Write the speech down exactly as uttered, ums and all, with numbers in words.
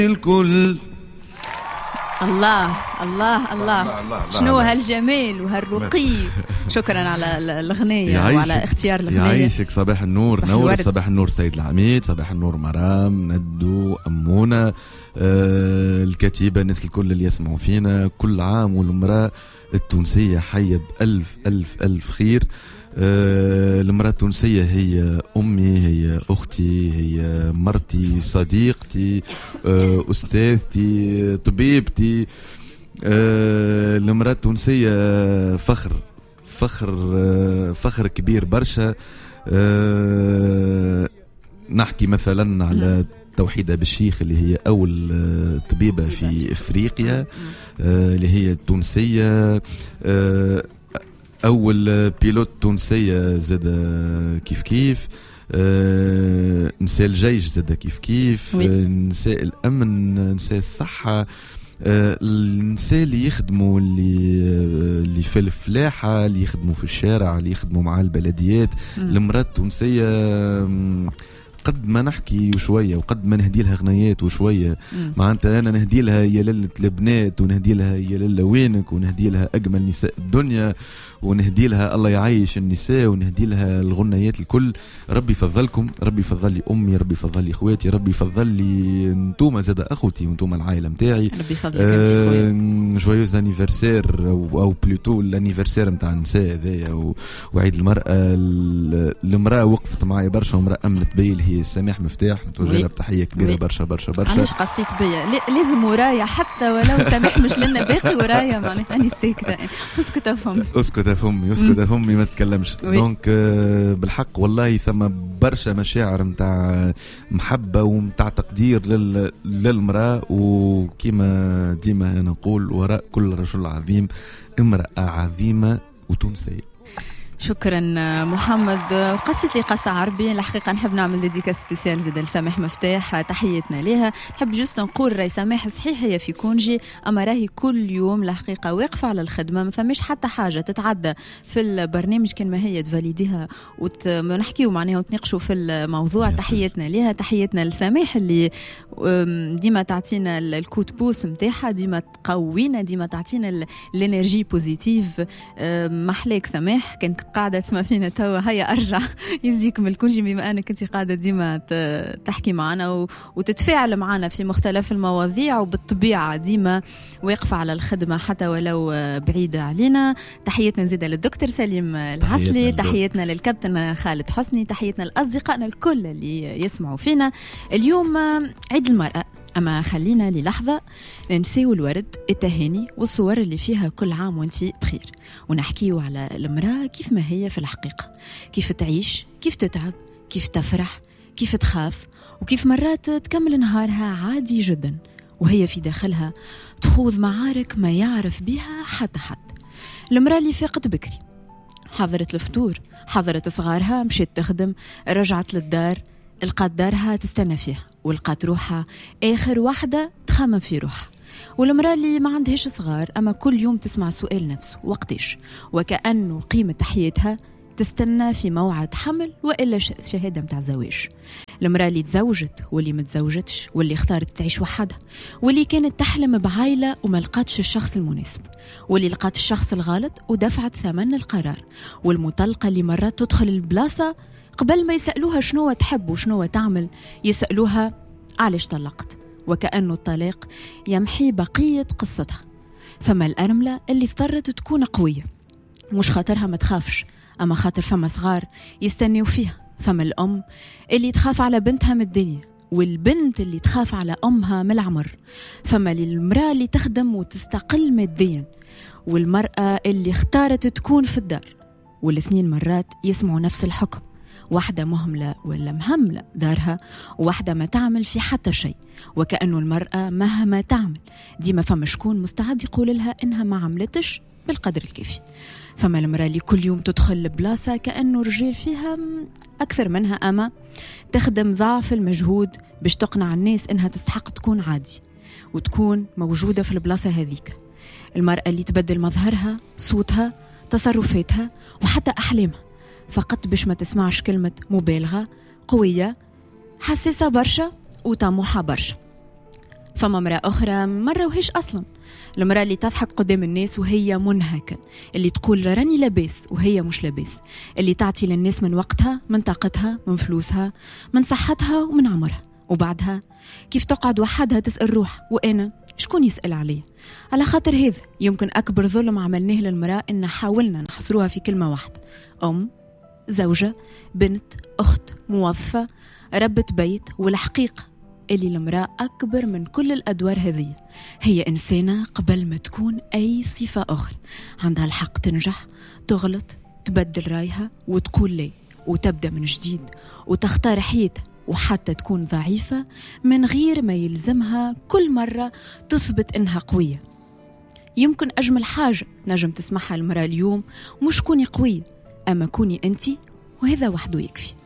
الكل. الله الله الله شنو هالجمال وهالرقي. شكرا على الأغنية وعلى اختيار الأغنية. يعيشك. صباح النور. صباح نور. الورد. صباح النور سيد العميد. صباح النور مرام ندو أمونة آه الكتيبة الناس الكل اللي يسمعوا فينا. كل عام والمرأة التونسية حية بألف ألف ألف خير. آه المرأة التونسية هي أمي، هي أختي، هي مرتي، صديقتي، آه أستاذتي، طبيبتي. آه المرأة التونسية فخر فخر آه فخر كبير برشا. آه نحكي مثلا على توحيدة بالشيخ اللي هي أول طبيبة في إفريقيا آه اللي هي التونسية. آه أول بيلوت تونسية زاد كيف كيف. آه نساء الجيش زاد كيف كيف. آه نساء الأمن، نساء الصحة، آه النساء اللي يخدموا اللي آه اللي في الفلاحة، اللي يخدموا في الشارع، اللي يخدموا مع البلديات. المرأة التونسية آه قد ما نحكي وشويه وقد ما نهدي لها غنيات وشويه معناتها انا نهدي لها يا ليله البنات، ونهدي لها يا ليله وينك، ونهدي لها اجمل نساء الدنيا، ونهدي لها الله يعيش النساء، ونهدي لها الغنيات الكل. ربي يفضلكم، ربي يفضل لي امي، ربي يفضل لي اخواتي، ربي يفضل لي انتوما زاد اخوتي وانتوما العائله نتاعي. ربي يفضلك انت خويا. جويوز انيفرسير او, أو بلوتو الانيفرسير نتاع النساء هذايا وعيد المراه. المراه وقفت معايا برشا، ومراه امنت بي اللي هي سماح مفتاح. نتوجه لها بتحيه كبيره برشا برشا برشا. علاش قصيت بيا؟ لازم ورايا حتى ولو سامح مش لنا باقي ورايا معناها اني ساكته. اسكت افهم اسكت افهمي اسكت افهمي ما تتكلمش. دونك بالحق والله ثم برشا مشاعر نتاع محبه ومتاع تقدير للمراه. وكيما ديما نقول وراء كل رجل عظيم امراه عظيمه وتونسيه. شكرا محمد. قصت لي قصة عربي الحقيقة نحب نعمل ديديكا سبيسيال زاد لسامح مفتاح، تحياتنا لها. نحب جوست نقول راي سامح صحيح هي في كونجي، أما راهي كل يوم الحقيقة واقفة على الخدمة، ما فماش حتى حاجة تتعدى في البرنامج كان ما هي تفاليديها ونحكيو معناها وتناقشوا في الموضوع. تحياتنا لها. تحياتنا لسامح اللي ديما تعطينا الكوت بوس متاعها، ديما تقوينا، ديما تعطينا الانرجي بوزيتيف. محلاك سامح. كانت قاعدة تسمع فينا توا هيا أرجع يزيك من الكونجي بما أنك أنت قاعدة ديما تحكي معنا وتتفاعل معنا في مختلف المواضيع، وبالطبيعة ديما واقفة على الخدمة حتى ولو بعيدة علينا. تحياتنا نزيد للدكتور سليم العسلي، تحياتنا للكابتن خالد حسني، تحياتنا لأصدقائنا الكل اللي يسمعوا فينا. اليوم عيد المرأة، أما خلينا للحظة ننسيو الورد، التهاني والصور اللي فيها كل عام وانتي بخير، ونحكيو على المرأة كيف ما هي في الحقيقة، كيف تعيش، كيف تتعب، كيف تفرح، كيف تخاف، وكيف مرات تكمل نهارها عادي جدا وهي في داخلها تخوض معارك ما يعرف بها حتى حد. المرأة اللي فاقت بكري، حضرت الفطور، حضرت صغارها، مشيت تخدم، رجعت للدار، لقات دارها تستنى فيها، ولقات روحها آخر واحدة تخمم في روحها. والمرأة اللي ما عندهاش صغار أما كل يوم تسمع سؤال نفسه وقتيش، وكأنه قيمة حياتها تستنى في موعد حمل وإلا شهادة متاع زواج. المرأة اللي تزوجت واللي متزوجتش، واللي اختارت تعيش وحدها، واللي كانت تحلم بعائلة وما لقاتش الشخص المناسب، واللي لقات الشخص الغلط ودفعت ثمن القرار، والمطلقة اللي مرات تدخل البلاصة قبل ما يسألوها شنو تحب وشنو تعمل يسألوها علاش طلقت، وكأنه الطلاق يمحي بقية قصتها. فما الأرملة اللي اضطرت تكون قوية، مش خاطرها ما تخافش أما خاطر فما صغار يستنيوا فيها. فما الأم اللي تخاف على بنتها من الدنيا، والبنت اللي تخاف على أمها من العمر. فما للمرأة اللي تخدم وتستقل ماديا، والمرأة اللي اختارت تكون في الدار، والاثنين مرات يسمعوا نفس الحكم، واحدة مهملة ولا مهملة دارها، وواحدة ما تعمل في حتى شيء، وكأنه المرأة مهما تعمل ديما فما شكون مستعد يقول لها إنها ما عملتش بالقدر الكافي. فما المرأة اللي كل يوم تدخل لبلاصة كأنه رجال فيها أكثر منها، أما تخدم ضعف المجهود باش تقنع الناس إنها تستحق تكون عادي وتكون موجودة في البلاصة هذيك. المرأة اللي تبدل مظهرها، صوتها، تصرفاتها وحتى أحلامها فقط باش ما تسمعش كلمة مبالغة، قوية، حساسة برشا وطموحة برشا. فما مرأة أخرى مرة وهيش أصلا، المرأة اللي تضحك قدام الناس وهي منهكة، اللي تقول راني لاباس وهي مش لاباس، اللي تعطي للناس من وقتها، من طاقتها، من فلوسها، من صحتها ومن عمرها، وبعدها كيف تقعد وحدها تسأل روح وأنا شكون يسأل عليه؟ على خاطر هذا يمكن أكبر ظلم عملناه للمرأة إن حاولنا نحصروها في كلمة واحدة: أم، زوجة، بنت، أخت، موظفة، ربة بيت. والحقيقة اللي المرأة أكبر من كل الأدوار هذه، هي إنسانة قبل ما تكون أي صفة أخرى، عندها الحق تنجح، تغلط، تبدل رأيها وتقول لي، وتبدأ من جديد وتختار حياتها، وحتى تكون ضعيفة من غير ما يلزمها كل مرة تثبت إنها قوية. يمكن أجمل حاجة نجم تسمعها المرأة اليوم مش كوني قوية، أما كوني أنتي، وهذا وحده يكفي.